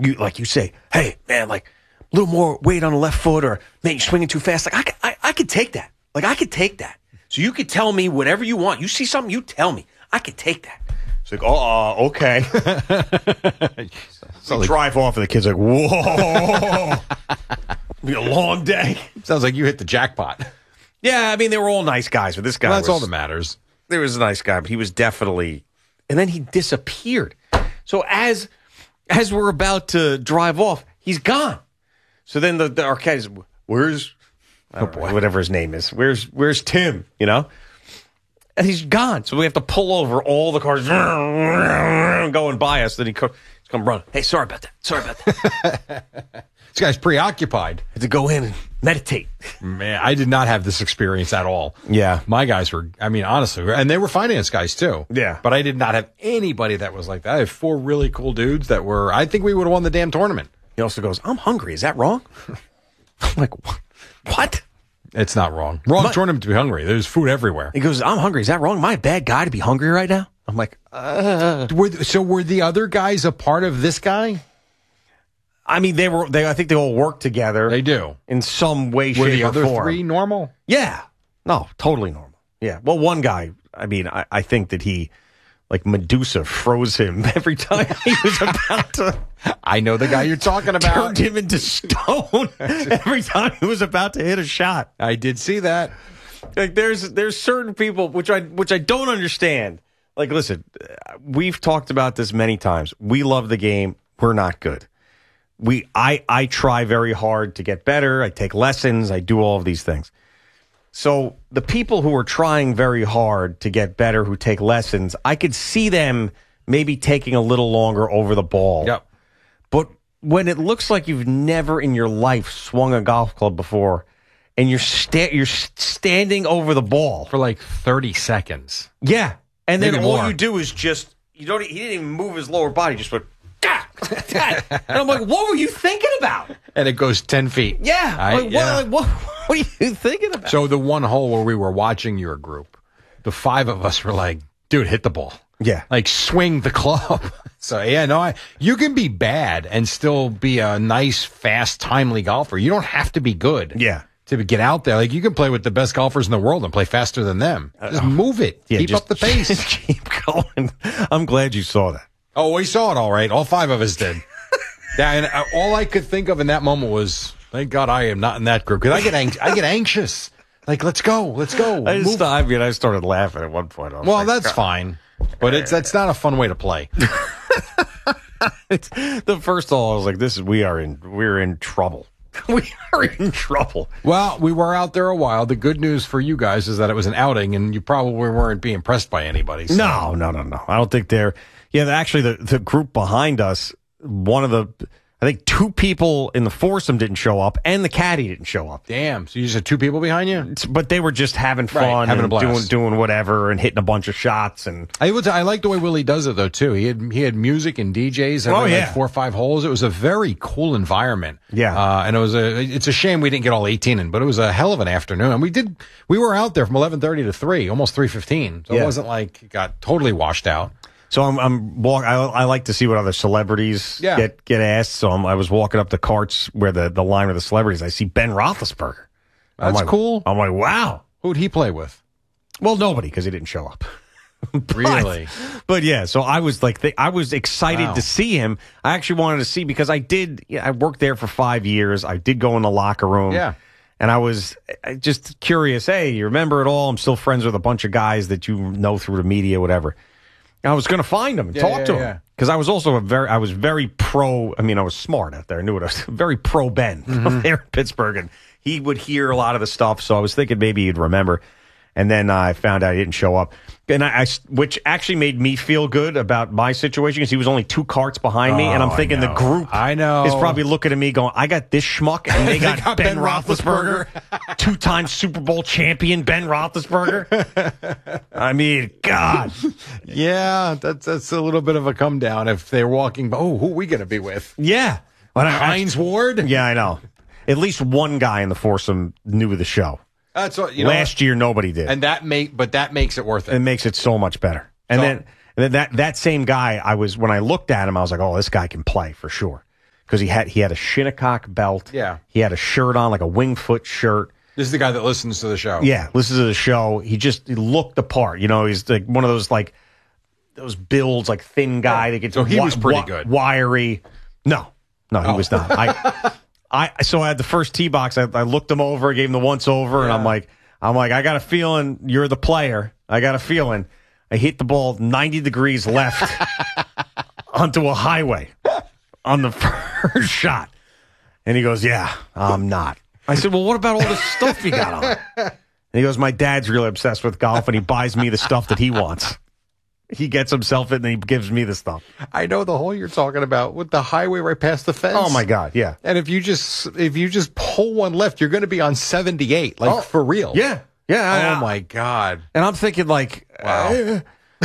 you say, hey, man, like a little more weight on the left foot, or man, you're swinging too fast. Like I could take that. Like I could take that. So you could tell me whatever you want. You see something, you tell me. I could take that. It's like, okay. So drive off, and the kid's like, whoa. Be a long day. Sounds like you hit the jackpot. Yeah, I mean, they were all nice guys, but this guy that's all that matters. There was a nice guy, but he was definitely... And then he disappeared. So as we're about to drive off, he's gone. So then the arcade is, where's... whatever his name is. Where's Tim, you know? And he's gone. So we have to pull over all the cars going by us. Then he's come running. Hey, sorry about that. This guy's preoccupied. Had to go in and meditate. Man, I did not have this experience at all. Yeah. My guys were, I mean, honestly, and they were finance guys too. Yeah. But I did not have anybody that was like that. I have 4 really cool dudes that were, I think we would have won the damn tournament. He also goes, I'm hungry. Is that wrong? I'm like, what? It's not wrong. Wrong tournament to be hungry. There's food everywhere. He goes, I'm hungry. Is that wrong? Am I a bad guy to be hungry right now? I'm like, So were the other guys a part of this guy? I mean, I think they all work together. They do. In some way, were shape, the or other form. 3 normal? Yeah. No, totally normal. Yeah. Well, one guy, I mean, I think that he, like Medusa, froze him every time he was about to. I know the guy you're talking about. Turned him into stone every time he was about to hit a shot. I did see that. Like there's certain people which I don't understand. Like, listen, we've talked about this many times. We love the game. We're not good. I try very hard to get better. I take lessons. I do all of these things. So the people who are trying very hard to get better, who take lessons, I could see them maybe taking a little longer over the ball. Yep. But when it looks like you've never in your life swung a golf club before, and you're standing over the ball for like 30 seconds. Yeah, and maybe then all more. you do is just he didn't even move his lower body, just went. And I'm like, what were you thinking about? And it goes 10 feet. Yeah. What are you thinking about? So the one hole where we were watching your group, the 5 of us were like, dude, hit the ball. Yeah. Like, swing the club. So, yeah, no, you can be bad and still be a nice, fast, timely golfer. You don't have to be good. Yeah. To get out there. Like, you can play with the best golfers in the world and play faster than them. Just move it. Yeah, keep up the pace. Just keep going. I'm glad you saw that. Oh, we saw it all right. All 5 of us did. Yeah, and all I could think of in that moment was, thank God I am not in that group. Because I get anxious. Like, let's go. I started laughing at one point. Well, like, that's fine. But that's not a fun way to play. The first hole, I was like, we're in trouble. We are in trouble. Well, we were out there a while. The good news for you guys is that it was an outing, and you probably weren't being pressed by anybody. So. No. I don't think they're... Yeah, actually, the group behind us, I think 2 people in the foursome didn't show up, and the caddy didn't show up. Damn. So you just had 2 people behind you? But they were just having fun, right, having and a blast. doing whatever and hitting a bunch of shots. And I like the way Willie does it, though, too. He had music and DJs every like 4 or 5 holes. It was a very cool environment. Yeah. And it's a shame we didn't get all 18 in, but it was a hell of an afternoon. And we were out there from 11:30 to 3, almost 3:15. So it wasn't like it got totally washed out. So I like to see what other celebrities get asked. So I was walking up the carts where the line of the celebrities. I see Ben Roethlisberger. That's cool. I'm like, wow. Who'd he play with? Well, nobody, because he didn't show up. Really? But yeah, so I was like, I was excited to see him. I actually wanted to see because I worked there for 5 years. I did go in the locker room. Yeah. And I was just curious. Hey, you remember it all? I'm still friends with a bunch of guys that you know through the media, whatever. I was going to find him and talk to him because I was also I was very pro. I mean, I was smart out there. I knew it. I was very pro Ben from there in Pittsburgh, and he would hear a lot of the stuff. So I was thinking maybe he'd remember. And then I found out he didn't show up, and which actually made me feel good about my situation because he was only 2 carts behind me, and I'm thinking the group is probably looking at me going, "I got this schmuck, and they got Ben Roethlisberger, 2-time Super Bowl champion Ben Roethlisberger." I mean, God, yeah, that's a little bit of a come down if they're walking. Oh, who are we going to be with? Yeah, Hines Ward. Yeah, I know. At least one guy in the foursome knew the show. That's what last year nobody did, and that makes it worth it. It makes it so much better. And then that same guy, when I looked at him, I was like, oh, this guy can play for sure. because he had a Shinnecock belt. Yeah. He had a shirt on, like a Wingfoot shirt. This is the guy that listens to the show. Yeah, listens to the show. He looked the part. He's like one of those like those builds, like thin guy that gets. So he was pretty good. Wiry. No, he was not. So I had the first tee box. I looked him over, gave him the once over, and I'm like, I got a feeling you're the player. I got a feeling. I hit the ball 90 degrees left onto a highway on the first shot, and he goes, "Yeah, I'm not." I said, well, what about all the stuff you got on? And he goes, my dad's really obsessed with golf, and he buys me the stuff that he wants. He gets himself it, and he gives me the stuff. I know the hole you're talking about with the highway right past the fence. Oh, my God, yeah. And if you just pull one left, you're going to be on 78, for real. Yeah. Oh, my God. And I'm thinking, like, wow.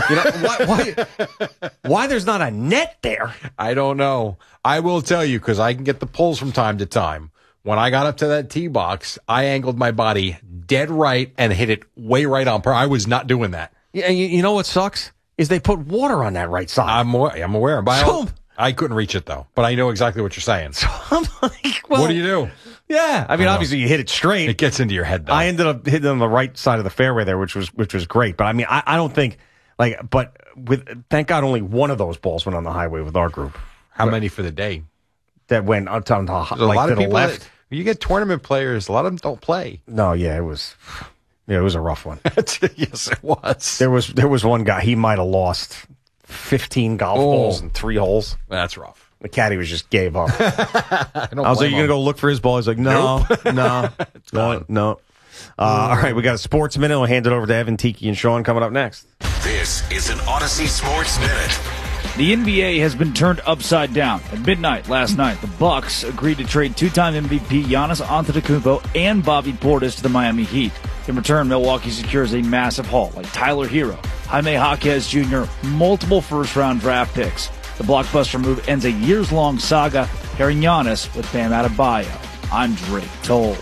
Why there's not a net there? I don't know. I will tell you, because I can get the pulls from time to time. When I got up to that tee box, I angled my body dead right and hit it way right on par. I was not doing that. Yeah, you know what sucks? Is they put water on that right side. I'm aware. I couldn't reach it, though. But I know exactly what you're saying. So I'm like, well, what do you do? Yeah. I mean, obviously, you hit it straight. It gets into your head, though. I ended up hitting on the right side of the fairway there, which was great. But, I mean, I don't think, thank God only one of those balls went on the highway with our group. How many for the day? That went on to a lot of the people left. You get tournament players, a lot of them don't play. No, yeah, it was a rough one. Yes, it was. There was one guy, he might have lost 15 golf balls in 3 holes. That's rough. The caddy just gave up. I was like, you going to go look for his ball? He's like, no. No. All right, we got a Sports Minute. We'll hand it over to Evan, Tiki, and Sean coming up next. This is an Odyssey Sports Minute. The NBA has been turned upside down. At midnight last night, the Bucks agreed to trade two-time MVP Giannis Antetokounmpo and Bobby Portis to the Miami Heat. In return, Milwaukee secures a massive haul like Tyler Hero, Jaime Jaquez Jr., multiple first-round draft picks. The blockbuster move ends a years-long saga, pairing Giannis with Bam Adebayo. I'm Drake Toll.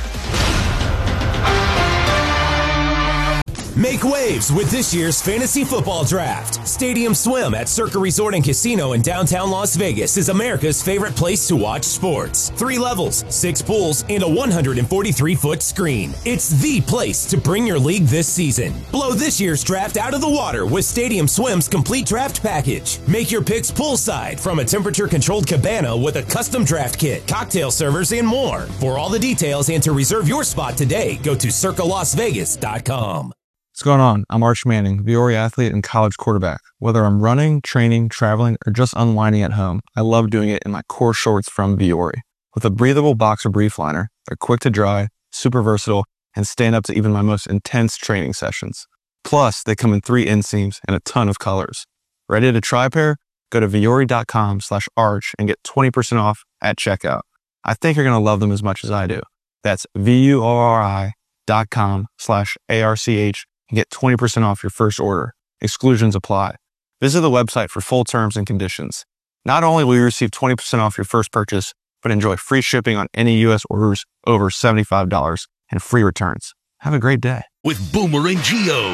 Make waves with this year's fantasy football draft. Stadium Swim at Circa Resort and Casino in downtown Las Vegas is America's favorite place to watch sports. 3 levels, 6 pools, and a 143-foot screen. It's the place to bring your league this season. Blow this year's draft out of the water with Stadium Swim's complete draft package. Make your picks poolside from a temperature-controlled cabana with a custom draft kit, cocktail servers, and more. For all the details and to reserve your spot today, go to circalasvegas.com. What's going on? I'm Arch Manning, Viore athlete and college quarterback. Whether I'm running, training, traveling, or just unwinding at home, I love doing it in my core shorts from Viore. With a breathable boxer brief liner, they're quick to dry, super versatile, and stand up to even my most intense training sessions. Plus, they come in 3 inseams and a ton of colors. Ready to try a pair? Go to viore.com/arch and get 20% off at checkout. I think you're going to love them as much as I do. That's viore.com/ARCH and get 20% off your first order. Exclusions apply. Visit the website for full terms and conditions. Not only will you receive 20% off your first purchase, but enjoy free shipping on any U.S. orders over $75 and free returns. Have a great day. With Boomer and Geo.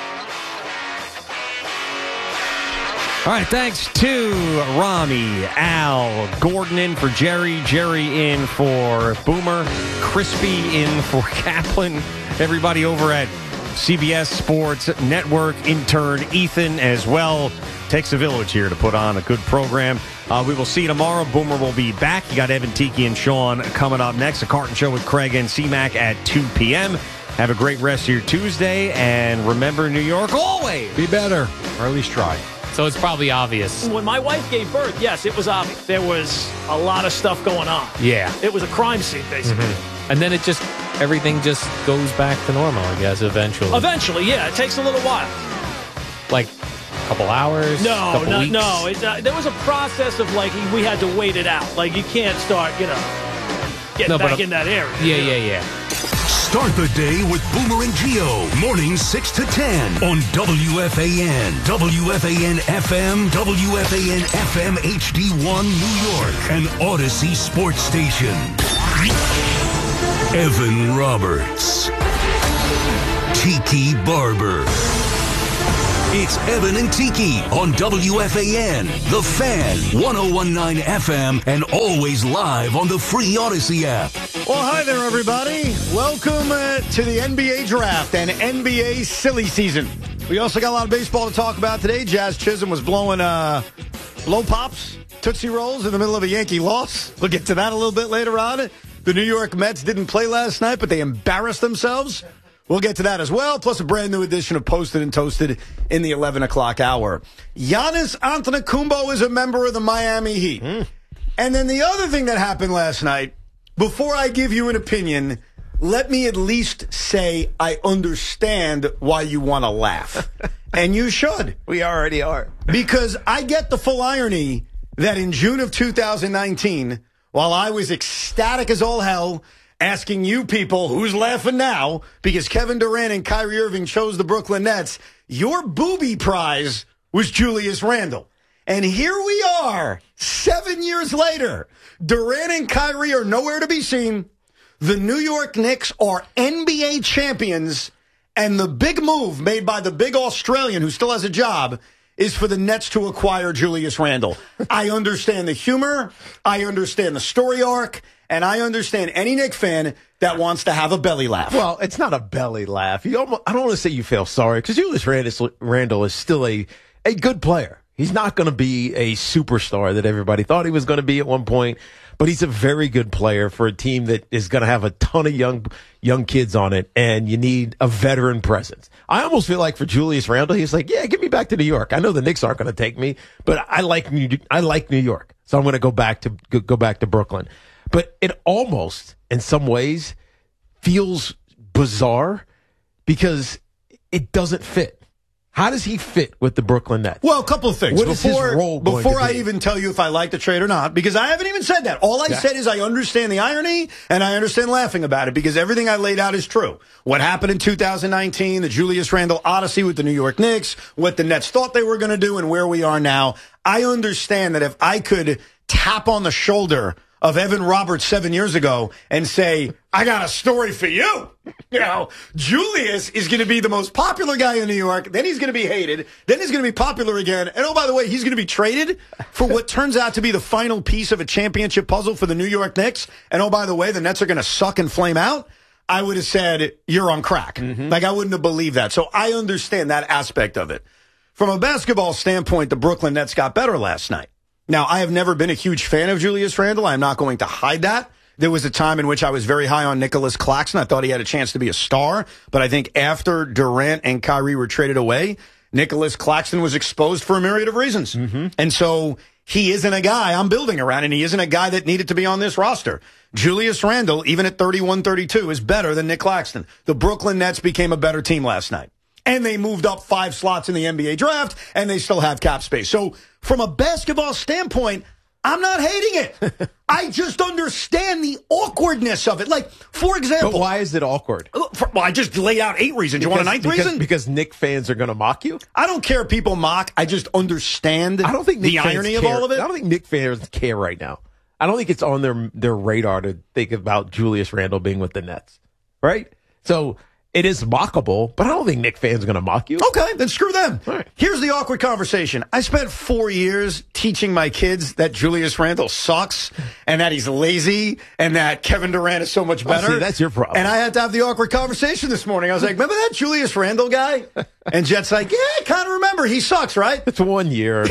All right, thanks to Rami, Al, Gordon in for Jerry in for Boomer, Crispy in for Kaplan, everybody over at CBS Sports Network, intern Ethan as well. Takes a village here to put on a good program. We will see you tomorrow. Boomer will be back. You got Evan, Tiki, and Sean coming up next. A Carton Show with Craig and C-Mac at 2 p.m. Have a great rest of your Tuesday. And remember, New York, always be better, or at least try. So it's probably obvious. When my wife gave birth, yes, it was obvious. There was a lot of stuff going on. Yeah. It was a crime scene, basically. Mm-hmm. And then everything just goes back to normal, I guess, eventually. Eventually, yeah. It takes a little while. Like a couple hours? No. Weeks? There was a process of, we had to wait it out. You can't start, getting back in that area. Yeah. Start the day with Boomer and Geo. Mornings 6 to 10 on WFAN. WFAN FM, WFAN FM HD1 New York. An Odyssey sports station. Evan Roberts. Tiki Barber. It's Evan and Tiki on WFAN, The Fan, 101.9 FM, and always live on the free Odyssey app. Well, hi there, everybody. Welcome to the NBA draft and NBA silly season. We also got a lot of baseball to talk about today. Jazz Chisholm was blowing blow pops, Tootsie Rolls in the middle of a Yankee loss. We'll get to that a little bit later on. The New York Mets didn't play last night, but they embarrassed themselves. We'll get to that as well, plus a brand new edition of Posted and Toasted in the 11 o'clock hour. Giannis Antetokounmpo is a member of the Miami Heat. And then the other thing that happened last night, before I give you an opinion, let me at least say I understand why you want to laugh. And you should. We already are. Because I get the full irony that in June of 2019, while I was ecstatic as all hell, asking you people who's laughing now because Kevin Durant and Kyrie Irving chose the Brooklyn Nets, your booby prize was Julius Randle. And here we are, 7 years later. Durant and Kyrie are nowhere to be seen. The New York Knicks are NBA champions. And the big move made by the big Australian who still has a job is for the Nets to acquire Julius Randle. I understand the humor. I understand the story arc. And I understand any Knicks fan that wants to have a belly laugh. Well, it's not a belly laugh. I don't want to say you feel sorry because Julius Randle is still a good player. He's not going to be a superstar that everybody thought he was going to be at one point, but he's a very good player for a team that is going to have a ton of young kids on it, and you need a veteran presence. I almost feel like for Julius Randle, he's like, yeah, get me back to New York. I know the Knicks aren't going to take me, but I like New York, so I'm going to go back to Brooklyn. But it almost, in some ways, feels bizarre because it doesn't fit. How does he fit with the Brooklyn Nets? Well, a couple of things. What is his role going to be? Before I even tell you if I like the trade or not, because I haven't even said that. All I said is I understand the irony and I understand laughing about it because everything I laid out is true. What happened in 2019, the Julius Randle odyssey with the New York Knicks, what the Nets thought they were going to do and where we are now. I understand that if I could tap on the shoulder of Evan Roberts 7 years ago and say, I got a story for you. Julius is going to be the most popular guy in New York. Then he's going to be hated. Then he's going to be popular again. And oh, by the way, he's going to be traded for what turns out to be the final piece of a championship puzzle for the New York Knicks. And oh, by the way, the Nets are going to suck and flame out. I would have said, you're on crack. Like, I wouldn't have believed that. So I understand that aspect of it. From a basketball standpoint, the Brooklyn Nets got better last night. Now, I have never been a huge fan of Julius Randle. I'm not going to hide that. There was a time in which I was very high on Nicholas Claxton. I thought he had a chance to be a star. But I think after Durant and Kyrie were traded away, Nicholas Claxton was exposed for a myriad of reasons. And so he isn't a guy I'm building around, and he isn't a guy that needed to be on this roster. Julius Randle, even at 31-32, is better than Nick Claxton. The Brooklyn Nets became a better team last night. And they moved up 5 slots in the NBA draft, and they still have cap space. So from a basketball standpoint, I'm not hating it. I just understand the awkwardness of it. Like, for example. But why is it awkward? Well, I just laid out 8 reasons. You want a 9th reason? Because Knicks fans are going to mock you? I don't care if people mock. I just understand the irony of all of it. I don't think Knicks fans care right now. I don't think it's on their radar to think about Julius Randle being with the Nets. Right? So it is mockable, but I don't think Knicks fans are going to mock you. Okay, then screw them. All right. Here's the awkward conversation. I spent 4 years teaching my kids that Julius Randle sucks and that he's lazy and that Kevin Durant is so much better. See, that's your problem. And I had to have the awkward conversation this morning. I was like, remember that Julius Randle guy? And Jet's like, yeah, I kind of remember. He sucks, right? It's 1 year.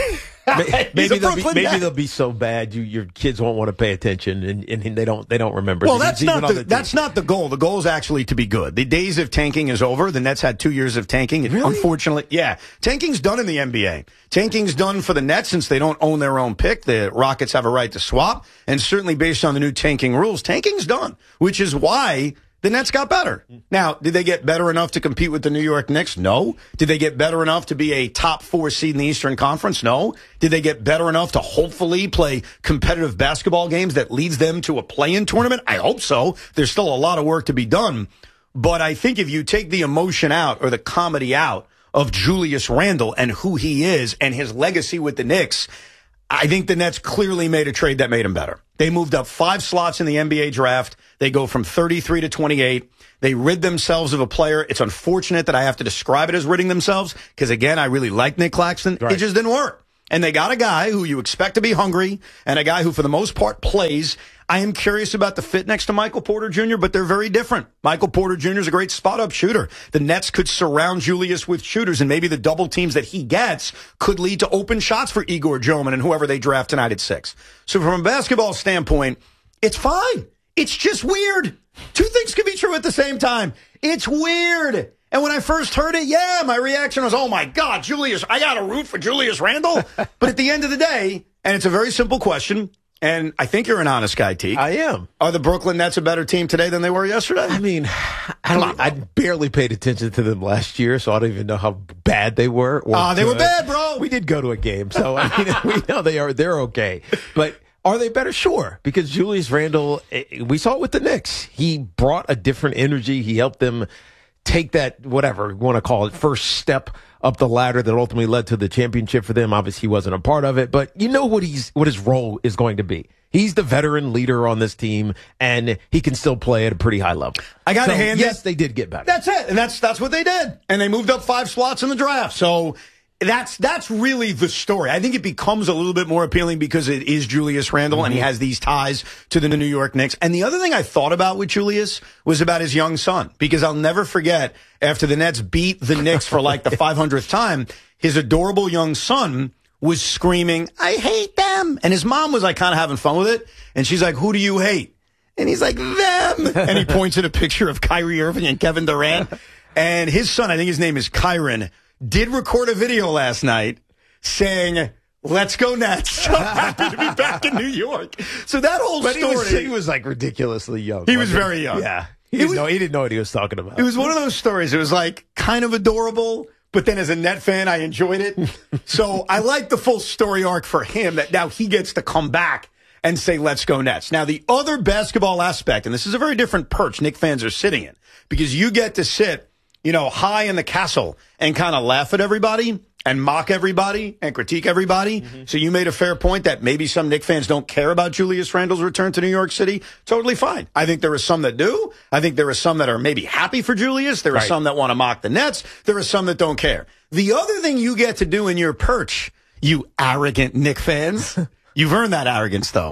Maybe they'll be so bad your kids won't want to pay attention and they don't remember. Well, that's not the goal. The goal is actually to be good. The days of tanking is over. The Nets had 2 years of tanking. Really? Unfortunately, yeah. Tanking's done in the NBA. Tanking's done for the Nets since they don't own their own pick. The Rockets have a right to swap, and certainly based on the new tanking rules, tanking's done, which is why the Nets got better. Now, did they get better enough to compete with the New York Knicks? No. Did they get better enough to be a top 4 seed in the Eastern Conference? No. Did they get better enough to hopefully play competitive basketball games that leads them to a play-in tournament? I hope so. There's still a lot of work to be done. But I think if you take the emotion out or the comedy out of Julius Randle and who he is and his legacy with the Knicks, I think the Nets clearly made a trade that made them better. They moved up 5 slots in the NBA draft. They go from 33 to 28. They rid themselves of a player. It's unfortunate that I have to describe it as ridding themselves because, again, I really like Nick Claxton. Right. It just didn't work. And they got a guy who you expect to be hungry and a guy who, for the most part, plays. I am curious about the fit next to Michael Porter Jr., but they're very different. Michael Porter Jr. is a great spot-up shooter. The Nets could surround Julius with shooters, and maybe the double teams that he gets could lead to open shots for Igor Joman and whoever they draft tonight at 6. So from a basketball standpoint, it's fine. It's just weird. 2 things can be true at the same time. It's weird. And when I first heard it, my reaction was, oh, my God, Julius, I got to root for Julius Randle. But at the end of the day, and it's a very simple question, and I think you're an honest guy, Teague. I am. Are the Brooklyn Nets a better team today than they were yesterday? I mean, I barely paid attention to them last year, so I don't even know how bad they were. They were bad, bro. We did go to a game, so I mean, we know they're okay. But are they better? Sure, because Julius Randle, we saw it with the Knicks. He brought a different energy. He helped them take that, whatever you want to call it, first step up the ladder that ultimately led to the championship for them. Obviously, he wasn't a part of it, but you know what his role is going to be. He's the veteran leader on this team, and he can still play at a pretty high level. I got to hand yes, they did get better. That's it, and that's what they did, and they moved up 5 slots in the draft. So that's really the story. I think it becomes a little bit more appealing because it is Julius Randle and he has these ties to the New York Knicks. And the other thing I thought about with Julius was about his young son, because I'll never forget after the Nets beat the Knicks for like the 500th time, his adorable young son was screaming, I hate them. And his mom was like kind of having fun with it. And she's like, who do you hate? And he's like, them. And he points at a picture of Kyrie Irving and Kevin Durant. And his son, I think his name is Kyron, did record a video last night saying, let's go Nets. I'm happy to be back in New York. So that whole story. He was like ridiculously young. He was very young. Yeah. He didn't know what he was talking about. It was one of those stories. It was like kind of adorable, but then as a Net fan, I enjoyed it. So I like the full story arc for him that now he gets to come back and say, let's go Nets. Now, the other basketball aspect, and this is a very different perch Knicks fans are sitting in, because you get to sit, high in the castle and kind of laugh at everybody and mock everybody and critique everybody. Mm-hmm. So you made a fair point that maybe some Knicks fans don't care about Julius Randle's return to New York City. Totally fine. I think there are some that do. I think there are some that are maybe happy for Julius. There are some that want to mock the Nets. There are some that don't care. The other thing you get to do in your perch, you arrogant Knicks fans, you've earned that arrogance though,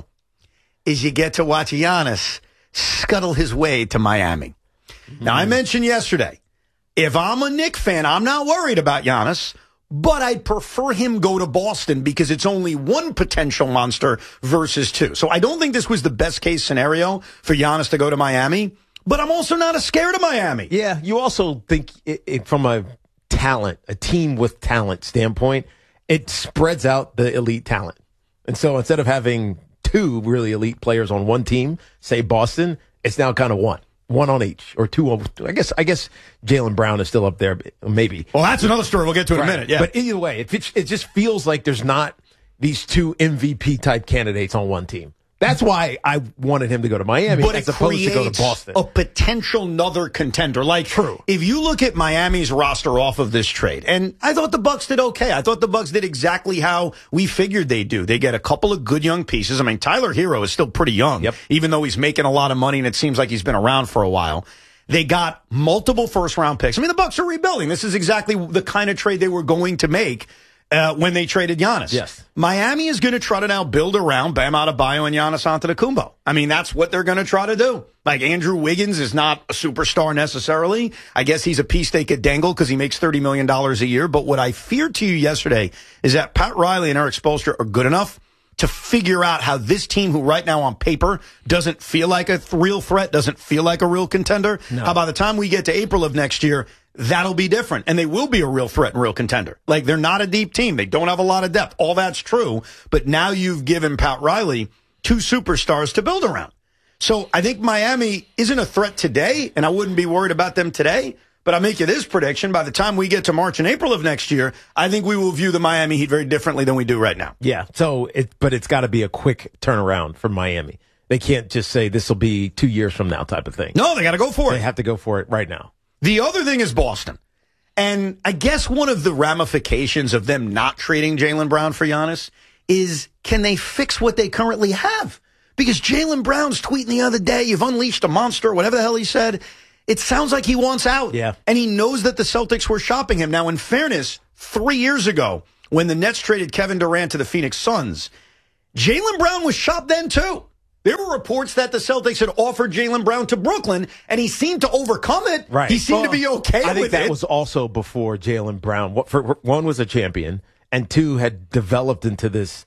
is you get to watch Giannis scuttle his way to Miami. Mm-hmm. Now I mentioned yesterday, if I'm a Knicks fan, I'm not worried about Giannis, but I'd prefer him go to Boston because it's only one potential monster versus 2. So I don't think this was the best case scenario for Giannis to go to Miami, but I'm also not as scared of Miami. Yeah, you also think from a team with talent standpoint, it spreads out the elite talent. And so instead of having 2 really elite players on one team, say Boston, it's now kind of one on each, or 2 on. I guess Jaylen Brown is still up there, maybe. Well, that's another story we'll get to in a minute. Yeah, but either way, it just feels like there's not these 2 MVP type candidates on one team. That's why I wanted him to go to Miami as opposed to go to Boston. A potential another contender. Like, true. If you look at Miami's roster off of this trade, and I thought the Bucks did okay. I thought the Bucks did exactly how we figured they'd do. They get a couple of good young pieces. I mean, Tyler Hero is still pretty young, even though he's making a lot of money and it seems like he's been around for a while. They got multiple first-round picks. I mean, the Bucks are rebuilding. This is exactly the kind of trade they were going to make when they traded Giannis. Yes. Miami is going to try to now build around Bam Adebayo and Giannis Antetokounmpo. I mean, that's what they're going to try to do. Like, Andrew Wiggins is not a superstar necessarily. I guess he's a piece they could dangle because he makes $30 million a year. But what I feared to you yesterday is that Pat Riley and Eric Spoelstra are good enough to figure out how this team, who right now on paper doesn't feel like a real threat, doesn't feel like a real contender, how by the time we get to April of next year, that'll be different. And they will be a real threat and real contender. Like, they're not a deep team. They don't have a lot of depth. All that's true. But now you've given Pat Riley 2 superstars to build around. So I think Miami isn't a threat today, and I wouldn't be worried about them today. But I'll make you this prediction. By the time we get to March and April of next year, I think we will view the Miami Heat very differently than we do right now. Yeah. But it's got to be a quick turnaround for Miami. They can't just say this will be 2 years from now type of thing. No, they got to go for it. They have to go for it right now. The other thing is Boston. And I guess one of the ramifications of them not trading Jaylen Brown for Giannis is can they fix what they currently have? Because Jaylen Brown's tweeting the other day, you've unleashed a monster, whatever the hell he said. It sounds like he wants out. Yeah. And he knows that the Celtics were shopping him. Now, in fairness, 3 years ago, when the Nets traded Kevin Durant to the Phoenix Suns, Jaylen Brown was shopped then, too. There were reports that the Celtics had offered Jaylen Brown to Brooklyn, and he seemed to overcome it. Right. He seemed to be okay with it. I think that was also before Jaylen Brown. One was a champion, and two had developed into this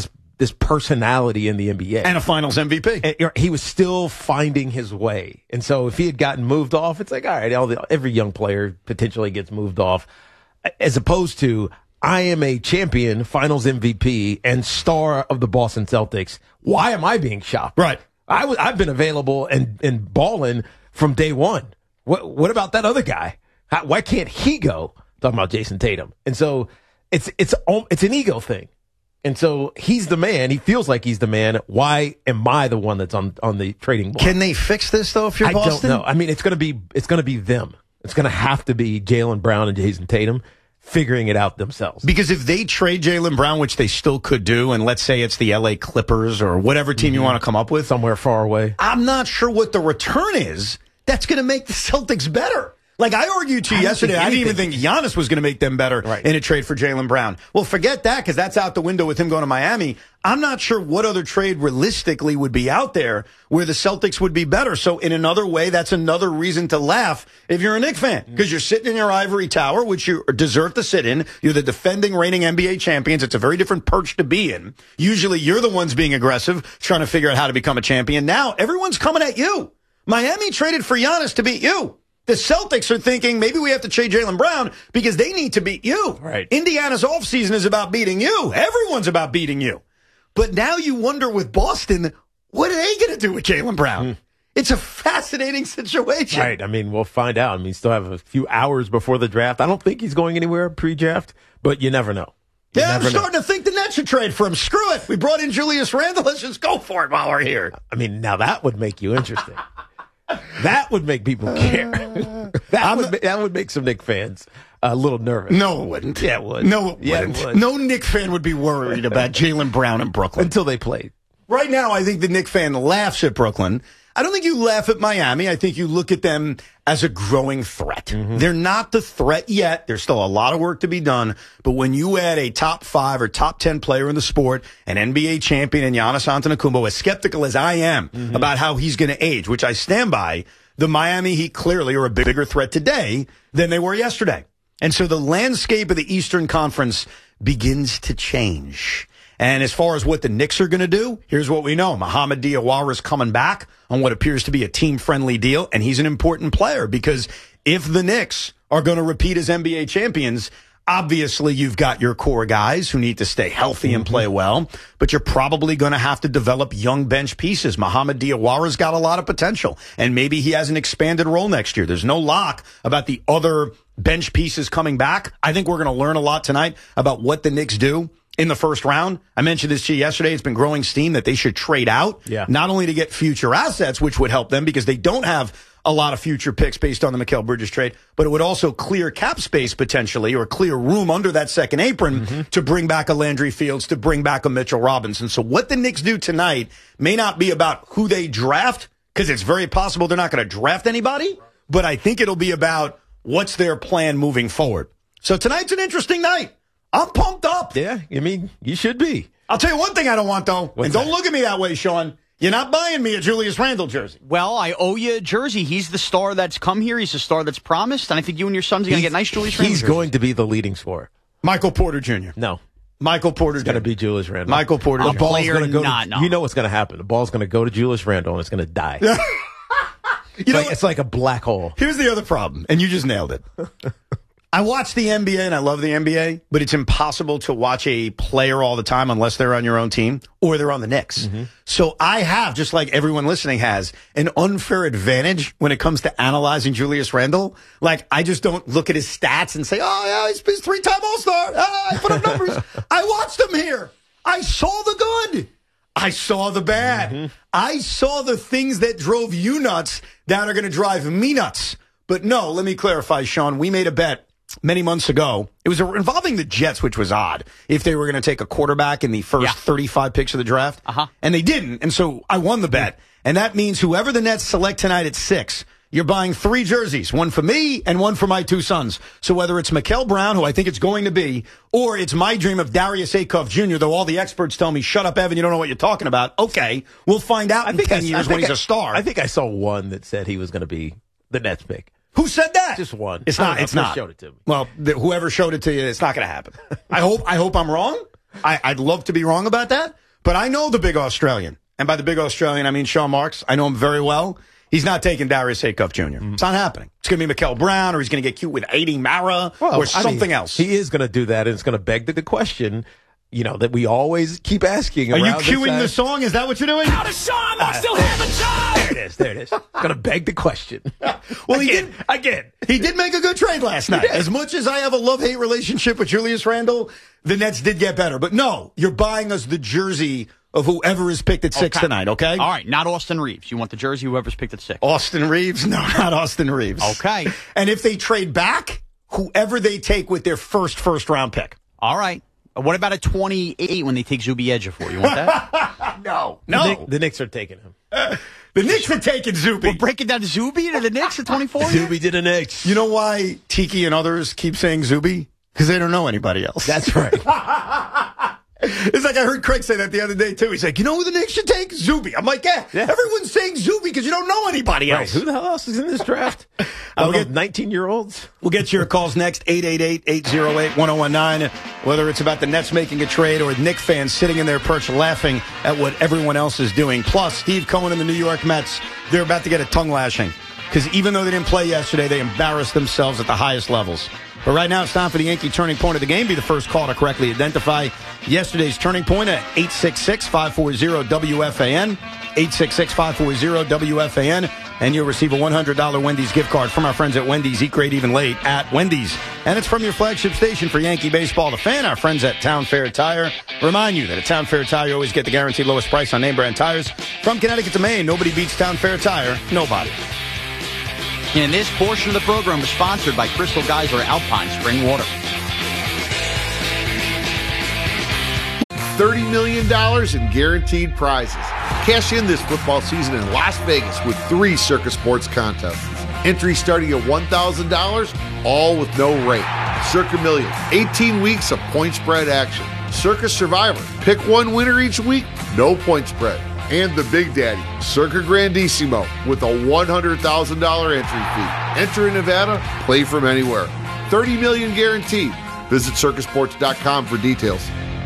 personality in the NBA. And a finals MVP. And he was still finding his way. And so if he had gotten moved off, it's like, all right, every young player potentially gets moved off. As opposed to, I am a champion, finals MVP, and star of the Boston Celtics. Why am I being shopped? Right. I've been available and balling from day one. What about that other guy? Why can't he go? Talking about Jason Tatum. And so it's an ego thing. And so he's the man. He feels like he's the man. Why am I the one that's on the trading block? Can they fix this though? If you're Boston, I don't know. I mean, it's going to be them. It's going to have to be Jaylen Brown and Jason Tatum figuring it out themselves. Because if they trade Jaylen Brown, which they still could do, and let's say it's the LA Clippers or whatever team you want to come up with, somewhere far away, I'm not sure what the return is that's going to make the Celtics better. Like I argued to you yesterday, I didn't even think Giannis was going to make them better in a trade for Jaylen Brown. Well, forget that because that's out the window with him going to Miami. I'm not sure what other trade realistically would be out there where the Celtics would be better. So in another way, that's another reason to laugh if you're a Knicks fan because you're sitting in your ivory tower, which you deserve to sit in. You're the defending reigning NBA champions. It's a very different perch to be in. Usually you're the ones being aggressive, trying to figure out how to become a champion. Now everyone's coming at you. Miami traded for Giannis to beat you. The Celtics are thinking maybe we have to trade Jaylen Brown because they need to beat you. Right. Indiana's offseason is about beating you. Everyone's about beating you. But now you wonder with Boston, what are they going to do with Jaylen Brown? It's a fascinating situation. Right. I mean, we'll find out. I mean, still have a few hours before the draft. I don't think he's going anywhere pre-draft, but you never know. I'm starting to think the Nets should trade for him. Screw it. We brought in Julius Randle. Let's just go for it while we're here. I mean, now that would make you interesting. That would make people care. That would make some Knicks fans a little nervous. No, it wouldn't. Yeah, it would. No, it yeah, wouldn't. It would. No Knicks fan would be worried about Jaylen Brown in Brooklyn. Until they played. Right now, I think the Knicks fan laughs at Brooklyn. I don't think you laugh at Miami. I think you look at them as a growing threat. They're not the threat yet. There's still a lot of work to be done. But when you add a top 5 or top 10 player in the sport, an NBA champion in Giannis Antetokounmpo, as skeptical as I am about how he's going to age, which I stand by, the Miami Heat clearly are a bigger threat today than they were yesterday. And so the landscape of the Eastern Conference begins to change. And as far as what the Knicks are going to do, here's what we know. Mohamed Diawara is coming back on what appears to be a team-friendly deal, and he's an important player because if the Knicks are going to repeat as NBA champions, obviously you've got your core guys who need to stay healthy and play well, but you're probably going to have to develop young bench pieces. Mohamed Diawara's got a lot of potential, and maybe he has an expanded role next year. There's no lock about the other bench pieces coming back. I think we're going to learn a lot tonight about what the Knicks do in the first round. I mentioned this to you yesterday. It's been growing steam that they should trade out, not only to get future assets, which would help them because they don't have a lot of future picks based on the Mikal Bridges trade, but it would also clear cap space potentially or clear room under that second apron to bring back a Landry Fields, to bring back a Mitchell Robinson. So what the Knicks do tonight may not be about who they draft because it's very possible they're not going to draft anybody, but I think it'll be about what's their plan moving forward. So tonight's an interesting night. I'm pumped up. Yeah, I mean, you should be. I'll tell you one thing I don't want, though. What's and don't that? look at me that way, Sean. You're not buying me a Julius Randle jersey. Well, I owe you a jersey. He's the star that's come here. He's the star that's promised. And I think you and your sons are going to get nice Julius Randle He's jerseys. going to be the leading scorer. Michael Porter Jr. No. Michael Porter It's Jr. going to be Julius Randle. Michael Porter The Jr. ball's going to go no. You know what's going to happen. The ball's going to go to Julius Randle, and it's going to die. It's like a black hole. Here's the other problem, and you just nailed it. I watch the NBA, and I love the NBA, but it's impossible to watch a player all the time unless they're on your own team or they're on the Knicks. So I have, just like everyone listening has, an unfair advantage when it comes to analyzing Julius Randle. Like, I just don't look at his stats and say, oh, yeah, he's 3-time All-Star. I put up numbers. I watched him here. I saw the good. I saw the bad. I saw the things that drove you nuts that are going to drive me nuts. But no, let me clarify, Sean. We made a bet many months ago. It was involving the Jets, which was odd. If they were going to take a quarterback in the first 35 picks of the draft. And they didn't. And so I won the bet. And that means whoever the Nets select tonight at 6, you're buying 3 jerseys, one for me and one for my 2 sons. So whether it's Mikael Brown, who I think it's going to be, or it's my dream of Darius Acuff Jr., though all the experts tell me, shut up, Evan, you don't know what you're talking about. Okay, we'll find out in 10 years when he's a star. I think I saw one that said he was going to be the Nets pick. Who said that? Just one. It's not. It's not. Showed it to me. Well, whoever showed it to you, it's not going to happen. I hope I'm wrong. I'd love to be wrong about that, but I know the big Australian. And by the big Australian, I mean Sean Marks. I know him very well. He's not taking Darius Acuff Jr. It's not happening. It's going to be Mikael Brown, or he's going to get cute with Adi Mara, or something else. He is going to do that, and it's going to beg the question, that we always keep asking. Are you cueing the song? Is that what you're doing? How does Sean Marks still have a job? There it is. Going to beg the question. Well, he did make a good trade last night. As much as I have a love-hate relationship with Julius Randle, the Nets did get better. But no, you're buying us the jersey of whoever is picked at 6 tonight, okay? All right, not Austin Reeves. You want the jersey whoever's picked at 6. Austin Reeves? No, not Austin Reeves. Okay. And if they trade back, whoever they take with their first-round pick. All right. What about a 28 when they take Zuby Ejiofor? You want that? No. The Knicks are taking him. The Knicks are taking Zuby. We're breaking down Zuby to the Knicks at 24? Zuby to the Knicks. You know why Tiki and others keep saying Zuby? Because they don't know anybody else. That's right. It's like I heard Craig say that the other day, too. He's like, you know who the Knicks should take? Zuby. I'm like, yeah. Everyone's saying Zuby because you don't know anybody else. Right. Who the hell else is in this draft? We'll get 19-year-olds. We'll get your calls next, 888-808-1019. Whether it's about the Nets making a trade or Knicks fans sitting in their perch laughing at what everyone else is doing. Plus, Steve Cohen and the New York Mets, they're about to get a tongue lashing. Because even though they didn't play yesterday, they embarrassed themselves at the highest levels. But right now, it's time for the Yankee turning point of the game. Be the first call to correctly identify yesterday's turning point at 866-540-WFAN. 866-540-WFAN. And you'll receive a $100 Wendy's gift card from our friends at Wendy's. Eat great, even late at Wendy's. And it's from your flagship station for Yankee baseball, The Fan, our friends at Town Fair Tire. Remind you that at Town Fair Tire, you always get the guaranteed lowest price on name brand tires. From Connecticut to Maine, nobody beats Town Fair Tire. Nobody. And this portion of the program is sponsored by Crystal Geyser Alpine Spring Water. $30 million in guaranteed prizes. Cash in this football season in Las Vegas with 3 Circa Sports contests. Entry starting at $1,000, all with no rate. Circa Million, 18 weeks of point spread action. Circa Survivor, pick one winner each week, no point spread. And the Big Daddy, Circa Grandissimo, with a $100,000 entry fee. Enter in Nevada, play from anywhere. $30 million guaranteed. Visit circasports.com for details.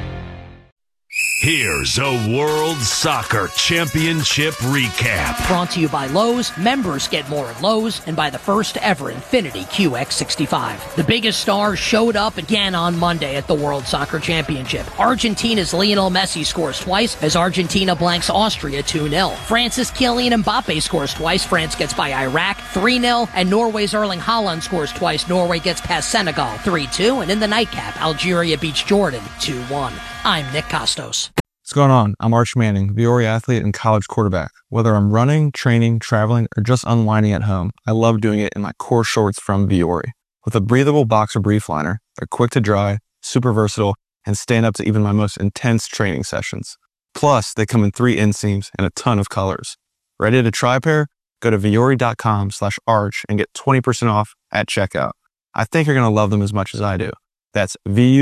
Here's a World Soccer Championship recap. Brought to you by Lowe's. Members get more at Lowe's, and by the first ever Infiniti QX65. The biggest stars showed up again on Monday at the World Soccer Championship. Argentina's Lionel Messi scores twice as Argentina blanks Austria 2-0. France's Kylian Mbappe scores twice. France gets by Iraq 3-0. And Norway's Erling Haaland scores twice. Norway gets past Senegal 3-2. And in the nightcap, Algeria beats Jordan 2-1. I'm Nick Costos. What's going on? I'm Arch Manning, Viore athlete and college quarterback. Whether I'm running, training, traveling, or just unwinding at home, I love doing it in my core shorts from Viore. With a breathable boxer brief liner, they're quick to dry, super versatile, and stand up to even my most intense training sessions. Plus, they come in 3 inseams and a ton of colors. Ready to try a pair? Go to viore.com/arch and get 20% off at checkout. I think you're going to love them as much as I do. That's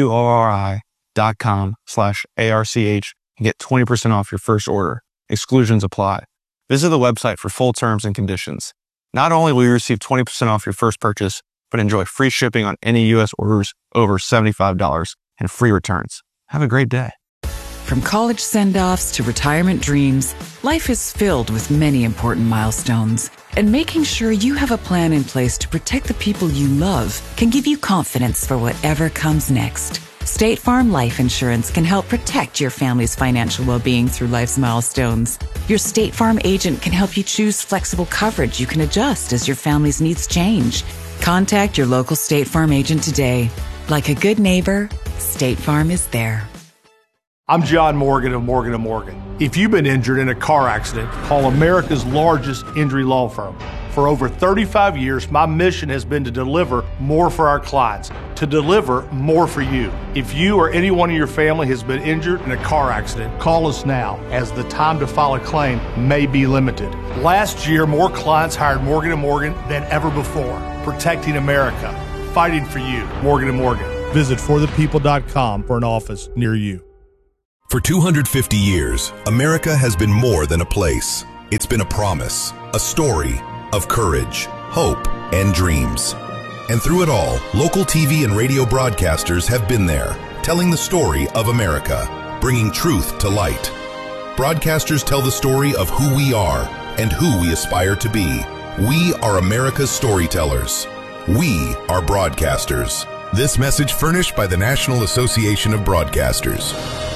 VUORI.com/ARCH and get 20% off your first order. Exclusions apply. Visit the website for full terms and conditions. Not only will you receive 20% off your first purchase, but enjoy free shipping on any U.S. orders over $75 and free returns. Have a great day. From college send-offs to retirement dreams, life is filled with many important milestones. And making sure you have a plan in place to protect the people you love can give you confidence for whatever comes next. State Farm Life Insurance can help protect your family's financial well-being through life's milestones. Your State Farm agent can help you choose flexible coverage you can adjust as your family's needs change. Contact your local State Farm agent today. Like a good neighbor, State Farm is there. I'm John Morgan of Morgan & Morgan. If you've been injured in a car accident, call America's largest injury law firm. For over 35 years, my mission has been to deliver more for our clients, to deliver more for you. If you or anyone in your family has been injured in a car accident, call us now, as the time to file a claim may be limited. Last year, more clients hired Morgan & Morgan than ever before, protecting America, fighting for you. Morgan & Morgan. Visit forthepeople.com for an office near you. For 250 years, America has been more than a place. It's been a promise, a story of courage, hope, and dreams. And through it all, local TV and radio broadcasters have been there, telling the story of America, bringing truth to light. Broadcasters tell the story of who we are and who we aspire to be. We are America's storytellers. We are broadcasters. This message furnished by the National Association of Broadcasters.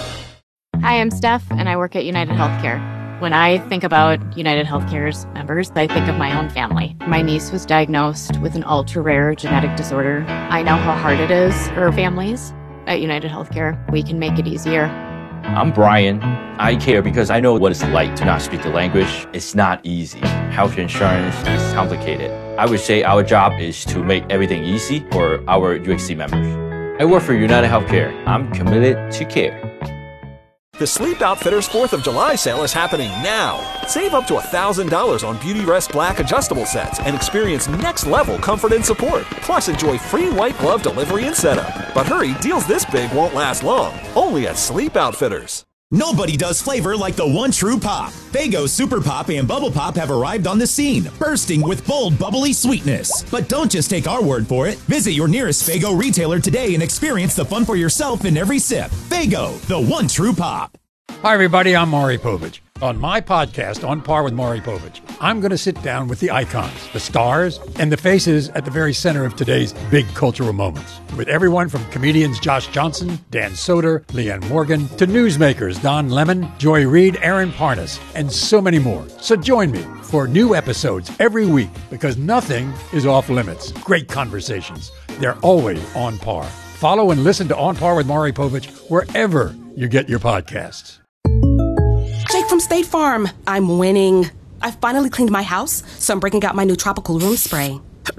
Hi, I'm Steph, and I work at United Healthcare. When I think about United Healthcare's members, I think of my own family. My niece was diagnosed with an ultra-rare genetic disorder. I know how hard it is for families. At United Healthcare, we can make it easier. I'm Brian. I care because I know what it's like to not speak the language. It's not easy. Health insurance is complicated. I would say our job is to make everything easy for our UHC members. I work for United Healthcare. I'm committed to care. The Sleep Outfitters 4th of July sale is happening now. Save up to $1,000 on Beautyrest Black adjustable sets and experience next-level comfort and support. Plus, enjoy free white glove delivery and setup. But hurry, deals this big won't last long. Only at Sleep Outfitters. Nobody does flavor like the one true pop. Faygo Super Pop and Bubble Pop have arrived on the scene, bursting with bold, bubbly sweetness. But don't just take our word for it. Visit your nearest Faygo retailer today and experience the fun for yourself in every sip. Faygo, the one true pop. Hi, everybody. I'm Maury Povich. On my podcast, On Par with Maury Povich, I'm going to sit down with the icons, the stars, and the faces at the very center of today's big cultural moments. With everyone from comedians Josh Johnson, Dan Soder, Leanne Morgan, to newsmakers Don Lemon, Joy Reid, Aaron Parnas, and so many more. So join me for new episodes every week because nothing is off limits. Great conversations. They're always on par. Follow and listen to On Par with Maury Povich wherever you get your podcasts. Jake from State Farm. I'm winning. I finally cleaned my house, so I'm breaking out my new tropical room spray.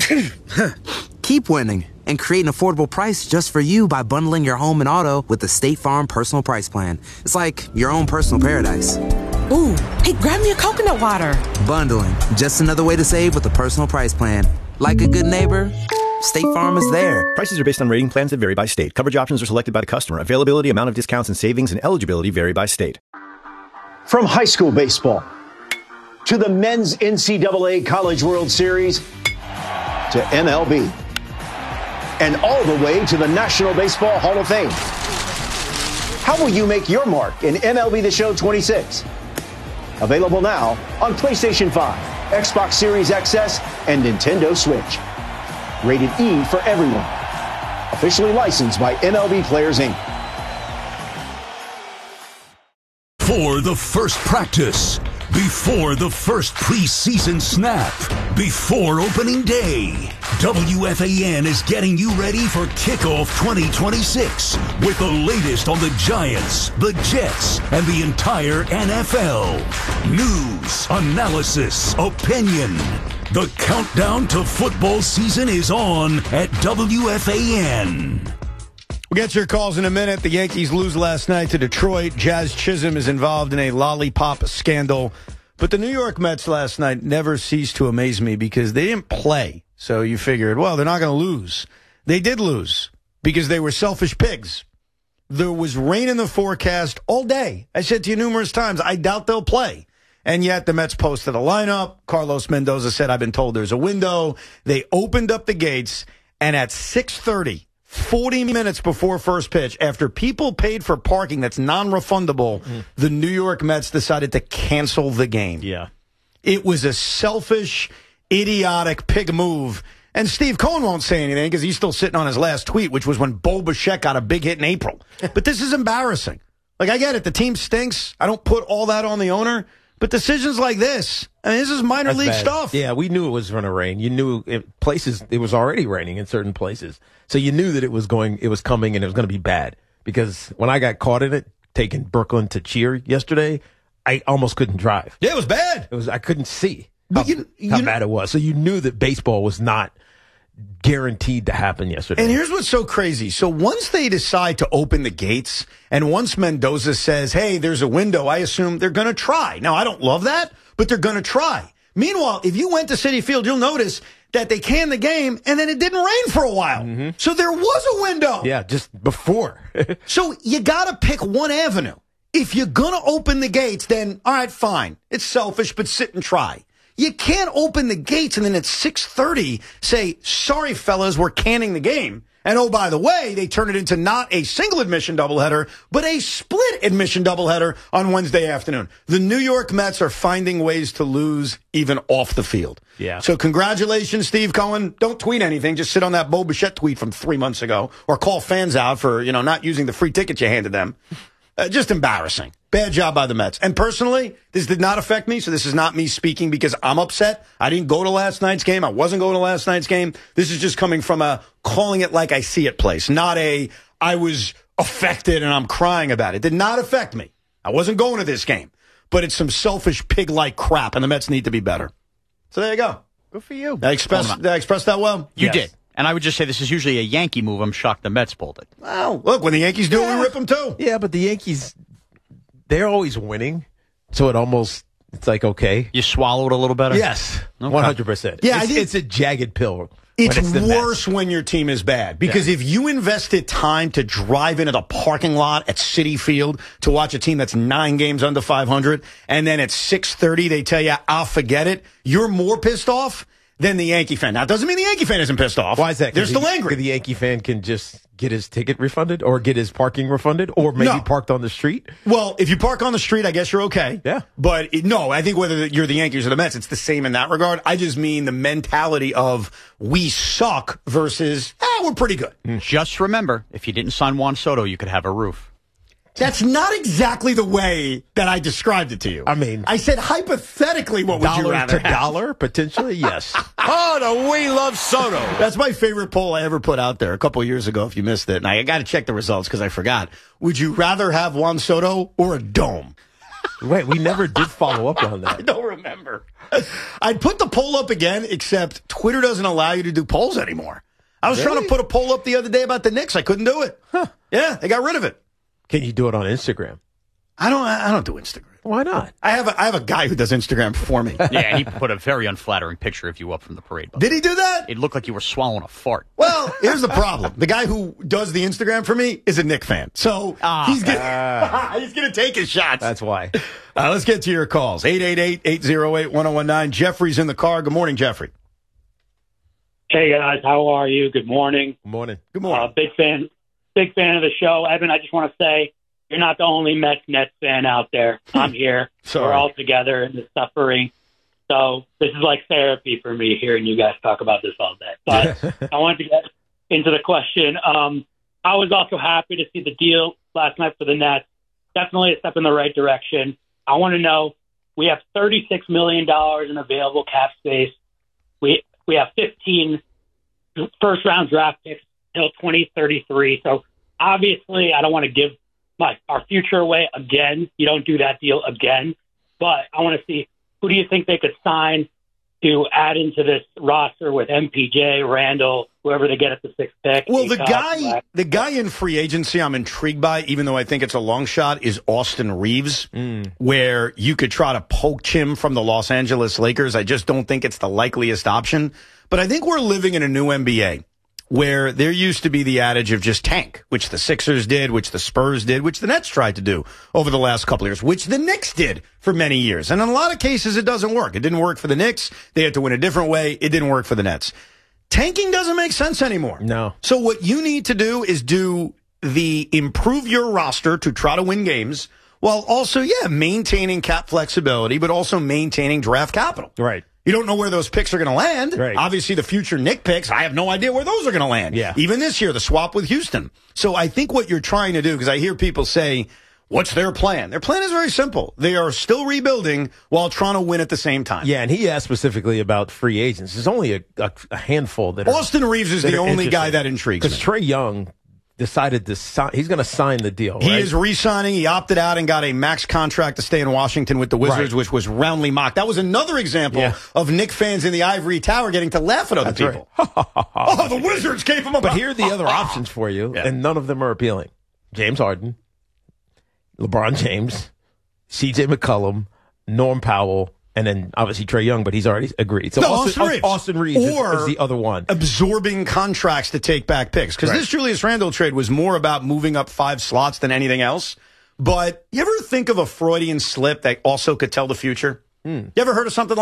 Keep winning and create an affordable price just for you by bundling your home and auto with the State Farm Personal Price Plan. It's like your own personal paradise. Ooh, hey, grab me a coconut water. Bundling, just another way to save with the Personal Price Plan. Like a good neighbor, State Farm is there. Prices are based on rating plans that vary by state. Coverage options are selected by the customer. Availability, amount of discounts and savings, and eligibility vary by state. From high school baseball to the men's NCAA College World Series to MLB and all the way to the National Baseball Hall of Fame. How will you make your mark in MLB The Show 26? Available now on PlayStation 5, Xbox Series XS, and Nintendo Switch. Rated E for everyone. Officially licensed by MLB Players, Inc. For the first practice, before the first preseason snap, before opening day, WFAN is getting you ready for kickoff 2026 with the latest on the Giants, the Jets, and the entire NFL. News, analysis, opinion. The countdown to football season is on at WFAN. We'll get your calls in a minute. The Yankees lose last night to Detroit. Jazz Chisholm is involved in a lollipop scandal. But the New York Mets last night never ceased to amaze me because they didn't play. So you figured, well, they're not going to lose. They did lose because they were selfish pigs. There was rain in the forecast all day. I said to you numerous times, I doubt they'll play. And yet the Mets posted a lineup. Carlos Mendoza said, I've been told there's a window. They opened up the gates, and at 6:30, 40 minutes before first pitch, after people paid for parking that's non-refundable, the New York Mets decided to cancel the game. Yeah. It was a selfish, idiotic pig move. And Steve Cohen won't say anything because he's still sitting on his last tweet, which was when Bo Bichette got a big hit in April. But this is embarrassing. Like, I get it. The team stinks. I don't put all that on the owner. But decisions like this, I mean, this is minor league stuff. Yeah, we knew it was going to rain. You knew it was already raining in certain places. So you knew that it was coming and it was going to be bad. Because when I got caught in it, taking Brooklyn to cheer yesterday, I almost couldn't drive. Yeah, it was bad. I couldn't see. how bad it was. So you knew that baseball was not guaranteed to happen yesterday. And here's what's so crazy. So once they decide to open the gates, and once Mendoza says, hey, there's a window, I assume they're going to try. Now, I don't love that, but they're going to try. Meanwhile, if you went to Citi Field, you'll notice that they canned the game, and then it didn't rain for a while. So there was a window. Yeah, just before. So you got to pick one avenue. If you're going to open the gates, then, all right, fine. It's selfish, but sit and try. You can't open the gates and then at 6:30 say, sorry, fellas, we're canning the game. And oh, by the way, they turn it into not a single admission doubleheader, but a split admission doubleheader on Wednesday afternoon. The New York Mets are finding ways to lose even off the field. Yeah. So congratulations, Steve Cohen. Don't tweet anything. Just sit on that Bo Bichette tweet from 3 months ago or call fans out for, not using the free ticket you handed them. Just embarrassing. Bad job by the Mets. And personally, this did not affect me, so this is not me speaking because I'm upset. I didn't go to last night's game. I wasn't going to last night's game. This is just coming from a calling it like I see it place, not a I was affected and I'm crying about it. It did not affect me. I wasn't going to this game. But it's some selfish pig-like crap, and the Mets need to be better. So there you go. Good for you. Did I express that well? You did. And I would just say this is usually a Yankee move. I'm shocked the Mets pulled it. Well, look, when the Yankees do it, we rip them too. Yeah, but the Yankees, they're always winning. So it's like, okay. You swallow it a little better? Yes, 100%. Yeah, it's a jagged pill. It's worse when your team is bad. Because if you invested time to drive into the parking lot at Citi Field to watch a team that's 9 games under 500, and then at 6:30 they tell you, I'll forget it, you're more pissed off than the Yankee fan. Now, it doesn't mean the Yankee fan isn't pissed off. Why is that? They're still angry. The Yankee fan can just get his ticket refunded or get his parking refunded or maybe parked on the street? Well, if you park on the street, I guess you're okay. Yeah. But no, I think whether you're the Yankees or the Mets, it's the same in that regard. I just mean the mentality of we suck versus, we're pretty good. Just remember, if you didn't sign Juan Soto, you could have a roof. That's not exactly the way that I described it to you. I mean, I said hypothetically, what would you rather have? Dollar, potentially, yes. Oh, no, we love Soto. That's my favorite poll I ever put out there a couple of years ago, if you missed it. And I got to check the results because I forgot. Would you rather have Juan Soto or a dome? Wait, we never did follow up on that. I don't remember. I'd put the poll up again, except Twitter doesn't allow you to do polls anymore. I was trying to put a poll up the other day about the Knicks. I couldn't do it. Huh. Yeah, they got rid of it. Can you do it on Instagram? I don't do Instagram. Why not? I have a guy who does Instagram for me. Yeah, he put a very unflattering picture of you up from the parade. Did he do that? It looked like you were swallowing a fart. Well, here's the problem. The guy who does the Instagram for me is a Knick fan. So he's going to take his shots. That's why. Let's get to your calls. 888-808-1019. Jeffrey's in the car. Good morning, Jeffrey. Hey, guys. How are you? Good morning. Good morning. Good morning. Big fan of the show. Evan, I just want to say you're not the only Mets fan out there. I'm here. Sorry. We're all together in the suffering. So this is like therapy for me hearing you guys talk about this all day. But I wanted to get into the question. I was also happy to see the deal last night for the Nets. Definitely a step in the right direction. I want to know, we have $36 million in available cap space. We have 15 first-round draft picks till 2033. So obviously, I don't want to give our future away again. You don't do that deal again. But I want to see, who do you think they could sign to add into this roster with MPJ, Randall, whoever they get at the 6th pick? Well, the guy in free agency I'm intrigued by, even though I think it's a long shot, is Austin Reeves, where you could try to poach him from the Los Angeles Lakers. I just don't think it's the likeliest option. But I think we're living in a new NBA, where there used to be the adage of just tank, which the Sixers did, which the Spurs did, which the Nets tried to do over the last couple of years, which the Knicks did for many years. And in a lot of cases, it doesn't work. It didn't work for the Knicks. They had to win a different way. It didn't work for the Nets. Tanking doesn't make sense anymore. No. So what you need to do is improve your roster to try to win games while also, maintaining cap flexibility, but also maintaining draft capital. Right. You don't know where those picks are going to land. Right. Obviously, the future Knick picks, I have no idea where those are going to land. Yeah. Even this year, the swap with Houston. So I think what you're trying to do, because I hear people say, what's their plan? Their plan is very simple. They are still rebuilding while trying to win at the same time. Yeah, and he asked specifically about free agents. There's only a handful that Austin Reeves is the only guy that intrigues me. Because Trae Young decided to sign. He's going to sign the deal. He right? is re-signing. He opted out and got a max contract to stay in Washington with the Wizards, which was roundly mocked. That was another example of Knick fans in the ivory tower getting to laugh at other people. Right. The Wizards gave him a... But here are the other options for you, and none of them are appealing. James Harden, LeBron James, C.J. McCollum, Norm Powell, and then obviously Trae Young, but he's already agreed. So Austin Reeves is the other one. Absorbing contracts to take back picks. Because this Julius Randle trade was more about moving up 5 slots than anything else. But you ever think of a Freudian slip that also could tell the future? You ever heard of something like